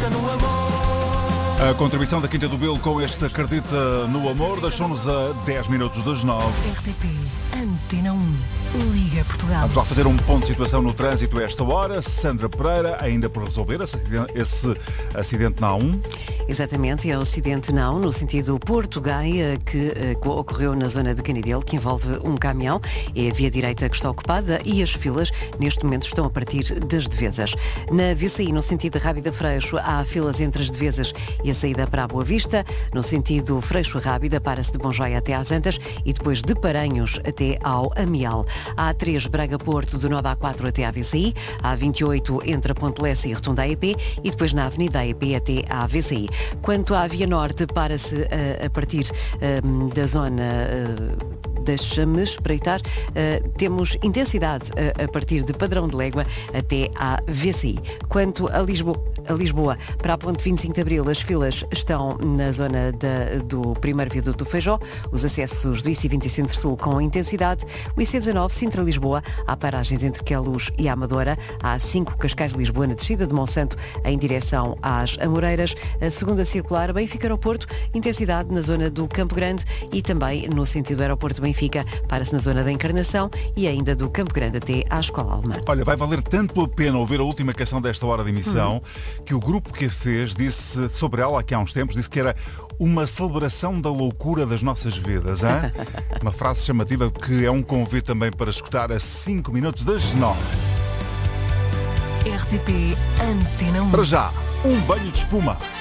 no amor. A contribuição da Quinta do Bilo com este Acredita no Amor deixou-nos a 10 minutos das 9. RTP Antena 1, Liga Portugal. Vamos lá fazer um ponto de situação no trânsito a esta hora. Sandra Pereira, ainda por resolver esse acidente na A1. Exatamente, é o acidente não, no sentido Porto-Gaia, que ocorreu na zona de Canidelo, que envolve um caminhão. É a via direita que está ocupada e as filas, neste momento, estão a partir das Devesas. Na VCI, no sentido de Rábida-Freixo, há filas entre as Devesas e a saída para a Boa Vista. No sentido Freixo-Rábida, para-se de Bonjoia até às Antas e depois de Paranhos até ao Amial. A A3 Braga-Porto, do nó da A4 até à VCI. A A28 entre a Ponte Lessa e a Rotunda AEP e depois na Avenida AEP até à VCI. Quanto à Via Norte, para-se a partir da zona... Deixa-me espreitar. Temos intensidade a partir de Padrão de Légua até à VCI. Quanto a Lisboa, para a Ponte 25 de Abril, as filas estão na zona do primeiro viaduto do Feijó, os acessos do IC20 e Centro-Sul com intensidade. O IC19, Sintra-Lisboa, há paragens entre Queluz e Amadora. Há 5 Cascais de Lisboa na descida de Monsanto em direção às Amoreiras. A segunda circular, Benfica-Aeroporto, intensidade na zona do Campo Grande e também no sentido do Aeroporto Benfica, para-se na zona da Encarnação e ainda do Campo Grande até à Escola Alemã. Olha, vai valer tanto a pena ouvir a última canção desta hora de emissão que o grupo que a fez disse sobre ela, aqui há uns tempos, disse que era uma celebração da loucura das nossas vidas. Hein? Uma frase chamativa que é um convite também para escutar a 5 minutos das 9. RTP Antena 1. Para já, um banho de espuma.